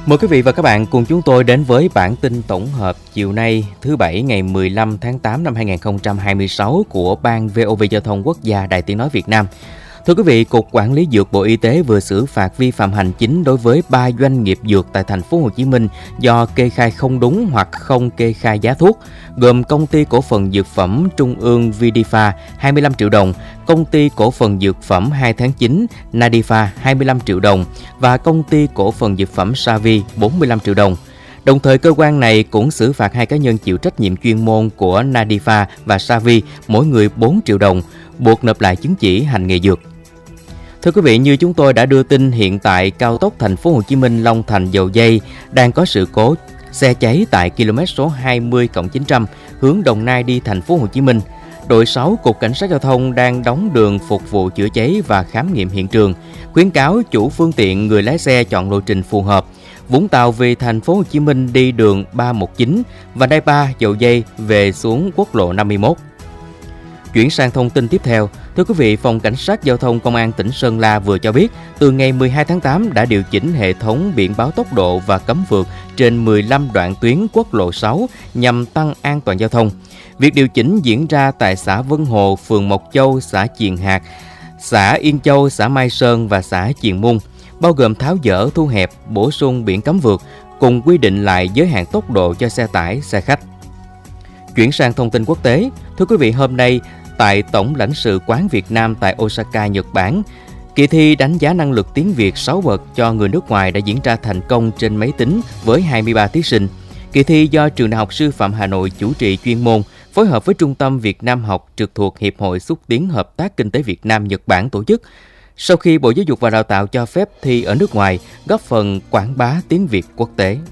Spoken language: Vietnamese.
Mời quý vị và các bạn cùng chúng tôi đến với bản tin tổng hợp chiều nay thứ Bảy ngày 15 tháng 8 năm 2026 của Ban VOV Giao thông Quốc gia Đài Tiếng Nói Việt Nam. Thưa quý vị, Cục Quản lý Dược Bộ Y tế vừa xử phạt vi phạm hành chính đối với 3 doanh nghiệp dược tại thành phố Hồ Chí Minh do kê khai không đúng hoặc không kê khai giá thuốc, gồm Công ty Cổ phần Dược phẩm Trung ương Vidifa 25 triệu đồng, Công ty Cổ phần Dược phẩm 2 tháng 9 Nadifa 25 triệu đồng và Công ty Cổ phần Dược phẩm Savi 45 triệu đồng. Đồng thời, cơ quan này cũng xử phạt 2 cá nhân chịu trách nhiệm chuyên môn của Nadifa và Savi, mỗi người 4 triệu đồng, buộc nộp lại chứng chỉ hành nghề dược. Thưa quý vị, như chúng tôi đã đưa tin, hiện tại cao tốc thành phố Hồ Chí Minh Long Thành Dầu Giây đang có sự cố xe cháy tại km số 20+900 hướng Đồng Nai đi thành phố Hồ Chí Minh. Đội 6 Cục Cảnh sát Giao thông đang đóng đường phục vụ chữa cháy và khám nghiệm hiện trường, khuyến cáo chủ phương tiện, người lái xe chọn lộ trình phù hợp. Vũng Tàu về thành phố Hồ Chí Minh đi đường 319 và Đai 3 Dầu Giây về xuống quốc lộ 51. Chuyển sang thông tin tiếp theo, thưa quý vị, Phòng Cảnh sát Giao thông Công an tỉnh Sơn La vừa cho biết, từ ngày 12 tháng 8 đã điều chỉnh hệ thống biển báo tốc độ và cấm vượt trên 15 đoạn tuyến quốc lộ 6 nhằm tăng an toàn giao thông. Việc điều chỉnh diễn ra tại xã Vân Hồ, phường Mộc Châu, xã Chiền Hạc, xã Yên Châu, xã Mai Sơn và xã Chiền Mung, bao gồm tháo dỡ, thu hẹp, bổ sung biển cấm vượt, cùng quy định lại giới hạn tốc độ cho xe tải, xe khách. Chuyển sang thông tin quốc tế, thưa quý vị, hôm nay tại Tổng lãnh sự quán Việt Nam tại Osaka, Nhật Bản, kỳ thi đánh giá năng lực tiếng Việt 6 bậc cho người nước ngoài đã diễn ra thành công trên máy tính với 23 thí sinh. Kỳ thi do Trường Đại học Sư phạm Hà Nội chủ trì chuyên môn, phối hợp với Trung tâm Việt Nam học trực thuộc Hiệp hội Xúc tiến Hợp tác Kinh tế Việt Nam Nhật Bản tổ chức. Sau khi Bộ Giáo dục và Đào tạo cho phép thi ở nước ngoài, góp phần quảng bá tiếng Việt quốc tế.